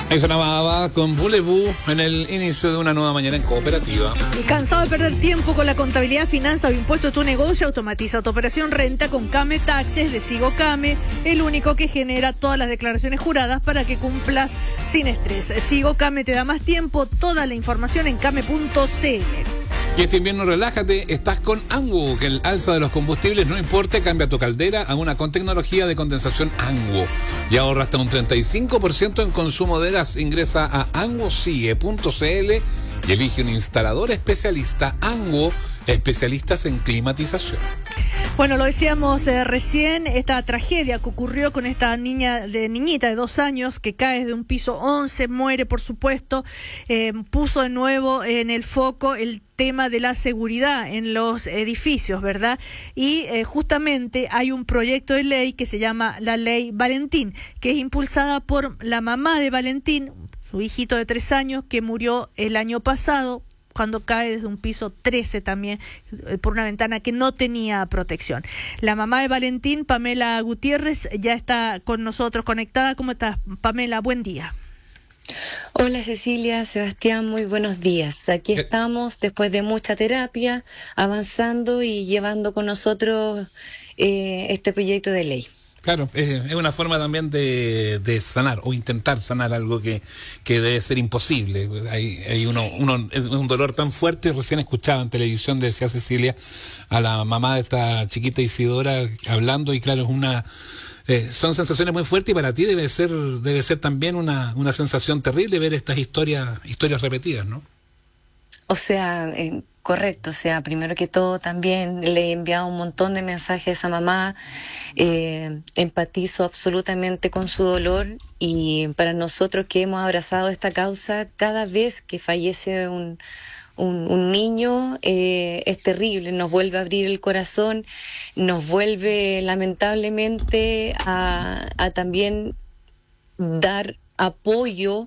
Ahí sonaba ABBA con Voulez-Vous en el inicio de una nueva mañana en Cooperativa. Y cansado de perder tiempo con la contabilidad, finanza o impuesto de tu negocio, automatiza tu operación renta con Came Taxes de Sigo Came, el único que genera todas las declaraciones juradas para que cumplas sin estrés. Sigo Came te da más tiempo, toda la información en came.cl. Y este invierno relájate, estás con Anguo, que el alza de los combustibles no importa, cambia tu caldera a una con tecnología de condensación Anguo y ahorra hasta un 35% en consumo de gas. Ingresa a anguosie.cl y elige un instalador especialista. Anguo, especialistas en climatización. Bueno, lo decíamos recién, esta tragedia que ocurrió con esta niñita de 2 años que cae de un piso 11, muere por supuesto, puso de nuevo en el foco el tema de la seguridad en los edificios, ¿verdad? Y justamente hay un proyecto de ley que se llama la Ley Valentín, que es impulsada por la mamá de Valentín, su hijito de 3 años, que murió el año pasado cuando cae desde un piso 13 también, por una ventana que no tenía protección. La mamá de Valentín, Pamela Gutiérrez, ya está con nosotros conectada. ¿Cómo estás, Pamela? Buen día. Hola Cecilia, Sebastián, muy buenos días. Aquí estamos después de mucha terapia, avanzando y llevando con nosotros este proyecto de ley. Claro, es una forma también de sanar o intentar sanar algo que debe ser imposible. Hay uno es un dolor tan fuerte. Recién escuchaba en televisión, decía Cecilia, a la mamá de esta chiquita Isidora hablando, y claro, es son sensaciones muy fuertes, y para ti debe ser también una sensación terrible ver estas historias repetidas, ¿no? O sea, correcto, o sea, primero que todo también le he enviado un montón de mensajes a esa mamá, empatizo absolutamente con su dolor, y para nosotros que hemos abrazado esta causa, cada vez que fallece un niño es terrible, nos vuelve a abrir el corazón, nos vuelve lamentablemente a también dar apoyo